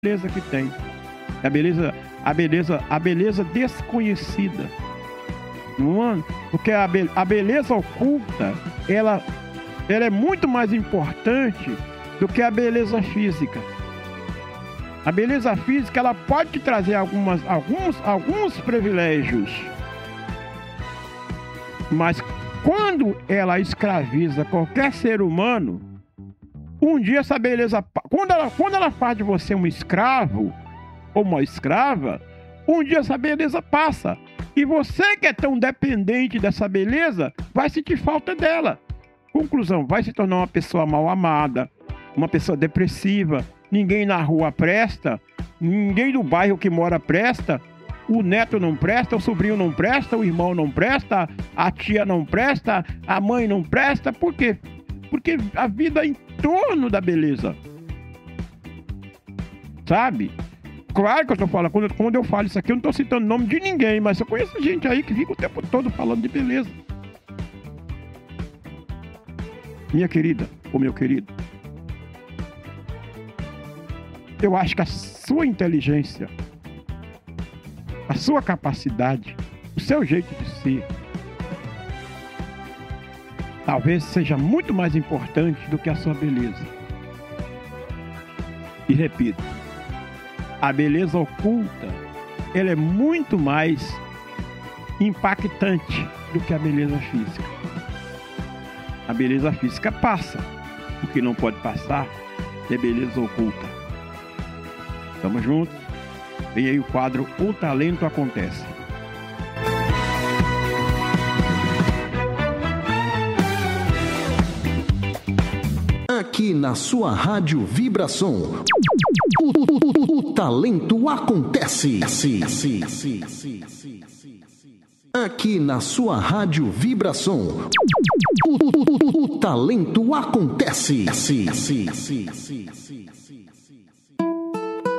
beleza que tem. A beleza desconhecida. Não, porque a beleza oculta, ela é muito mais importante do que a beleza física. A beleza física, ela pode te trazer alguns privilégios. Mas quando ela escraviza qualquer ser humano, um dia essa beleza... Quando ela faz de você um escravo ou uma escrava, um dia essa beleza passa. E você que é tão dependente dessa beleza, vai sentir falta dela. Conclusão, vai se tornar uma pessoa mal amada, uma pessoa depressiva. Ninguém na rua presta, ninguém do bairro que mora presta, o neto não presta, o sobrinho não presta, o irmão não presta, a tia não presta, a mãe não presta. Por quê? Porque a vida é em torno da beleza. Sabe? Claro que eu tô falando, quando eu falo isso aqui, eu não tô citando o nome de ninguém, mas eu conheço gente aí que fica o tempo todo falando de beleza. Minha querida, ou meu querido, eu acho que a sua inteligência, a sua capacidade, o seu jeito de ser, talvez seja muito mais importante do que a sua beleza. E repito, a beleza oculta, ela é muito mais impactante do que a beleza física. A beleza física passa. O que não pode passar é beleza oculta. Tamo junto. Vem aí o quadro O Talento Acontece. Aqui na sua Rádio Vibração, o talento acontece. Aqui na sua Rádio Vibração, o talento acontece.